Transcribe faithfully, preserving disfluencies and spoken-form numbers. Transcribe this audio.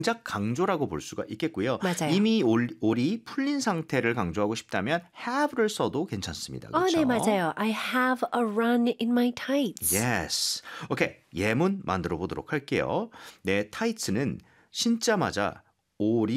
동작 강조라고 볼 수가 있겠고요. 맞아요. 이미 올, 올이 풀린 상태를 강조하고 싶다면 have를 써도 괜찮습니다. 어, 네, 그렇죠? 맞아요. I have a run in my tights. Yes. 오케이. 예문 만들어 보도록 할게요. 내 타이츠는 신자마자 올이